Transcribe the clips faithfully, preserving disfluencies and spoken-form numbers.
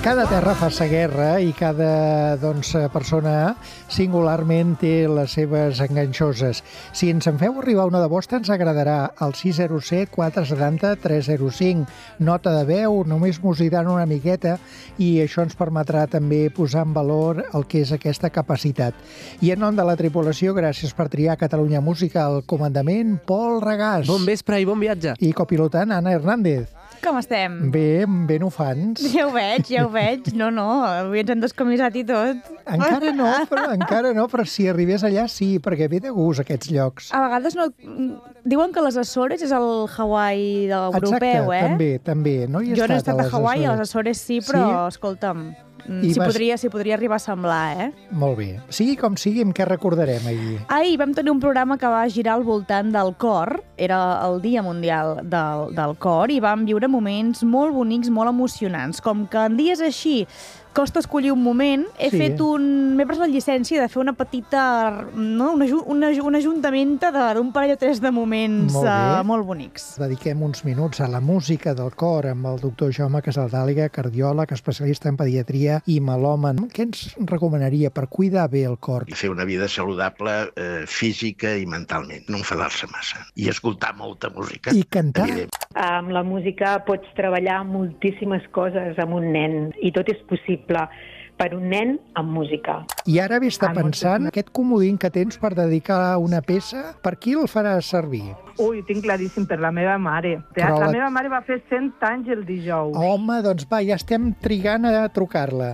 Cada terra fa sa guerra i cada doncs, persona singularment té les seves enganxoses. Si ens en feu arribar una de vostra, ens agradarà al sis zero set quatre set zero tres zero cinc. Nota de veu, només mos hi dan una miqueta i això ens permetrà també posar en valor el que és aquesta capacitat. I en nom de la tripulació, gràcies per triar Catalunya Música al comandament, Pol Regàs. Bon vespre i bon viatge. I copilotant, Anna Hernández. Com estem? Bé, ben ufans. Ja ho veig, ja ho veig. No, no, avui ens han descamissat i tot. Encara no, però, encara no, però si arribés allà sí, perquè ve de gust aquests llocs. A vegades no... Diuen que les Açores és el Hawaii europeu, eh? Exacte, també, també. No hi he jo no he estat estat a, a Hawaii, a les les Açores sí, però, Sí? escolta'm, I s'hi vas- podria, s'hi podria arribar a semblar, eh? Molt bé. Sigui com sigui, amb què recordarem ahir? Ahir vam tenir un programa que va girar al voltant del cor, era el Dia Mundial del, del Cor, i vam viure moments molt bonics, molt emocionants. Com que en dies així costa escollir un moment, he Sí. fet un... m'he pres la llicència de fer una petita... No? Una, ju- una, ju- una ajuntamenta de- d'un parell o tres de moments Molt bé. uh, molt bonics. Dediquem uns minuts a la música del cor amb el doctor Jaume Casaldàliga, cardiòleg, especialista en pediatria i melòman. Què ens recomanaria per cuidar bé el cor? I fer una vida saludable eh, física i mentalment, no enfadar-se massa. I escoltar molta música. I cantar? Evident. Amb la música pots treballar moltíssimes coses amb un nen i tot és possible per un nen amb música. I ara ve estar Ah, molt pensant, aquest comodín que tens per dedicar una peça, per qui el faràs servir? Ui, tinc claríssim, per la meva mare. Però la... la- la meva mare va fer cent anys el dijous. Home, doncs va, ja estem trigant a trucar-la.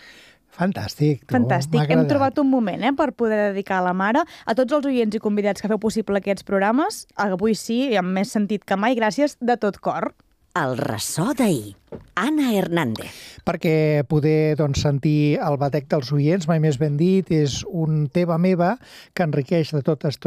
Fantàstic, tu. Fantàstic. M'ha Hem agradat. trobat un moment eh, per poder dedicar a la mare. A tots els oients i convidats que feu possible aquests programes, avui sí, i amb més sentit que mai, gràcies de tot cor. El ressò d'ahir. Anna Hernández. Perquè poder doncs, sentir el batec dels oients, mai més ben dit, és un teva meva que enriqueix de totes